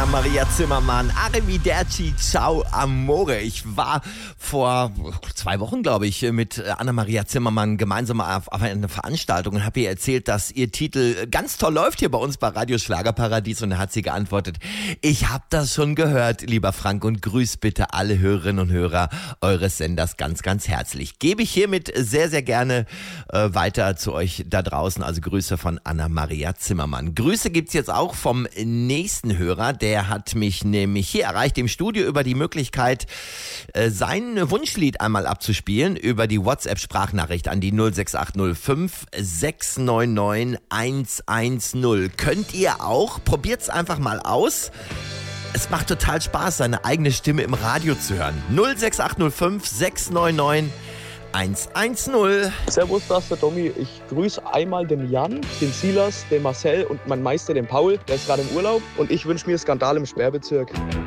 Anna-Maria Zimmermann, Arrivederci, ciao amore. Ich war vor 2 Wochen, glaube ich, mit Anna-Maria Zimmermann gemeinsam auf einer Veranstaltung und habe ihr erzählt, dass ihr Titel ganz toll läuft hier bei uns bei Radio Schlagerparadies, und da hat sie geantwortet: Ich habe das schon gehört, lieber Frank, und grüß bitte alle Hörerinnen und Hörer eures Senders ganz, ganz herzlich. Gebe ich hiermit sehr, sehr gerne weiter zu euch da draußen, also Grüße von Anna-Maria Zimmermann. Grüße gibt's jetzt auch vom nächsten Hörer, der hat mich nämlich hier erreicht im Studio über die Möglichkeit, sein Wunschlied einmal abzuspielen über die WhatsApp-Sprachnachricht an die 06805 699 110. Könnt ihr auch, probiert's einfach mal aus. Es macht total Spaß, seine eigene Stimme im Radio zu hören. 06805 699 110. Servus, das ist der Tommy. Ich grüße einmal den Jan, den Silas, den Marcel und meinen Meister, den Paul. Der ist gerade im Urlaub und ich wünsche mir Skandal im Sperrbezirk.